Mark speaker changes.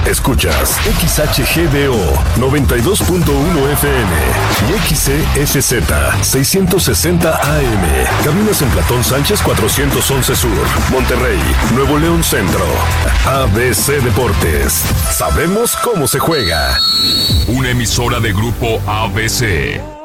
Speaker 1: Escuchas XHGDO 92.1 FM y XESZ 660 AM. Cabinas en Platón Sánchez 411 Sur, Monterrey, Nuevo León Centro. ABC Deportes. Sabemos cómo se juega.
Speaker 2: Una emisora de Grupo ABC.